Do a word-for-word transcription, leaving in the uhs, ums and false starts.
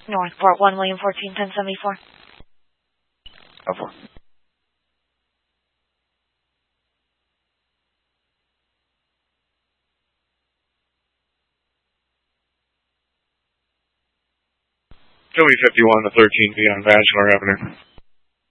Northport one, William fourteen, ten seventy-four. Oh, four. Joey fifty-one to thirteen feet on Bachelor Avenue.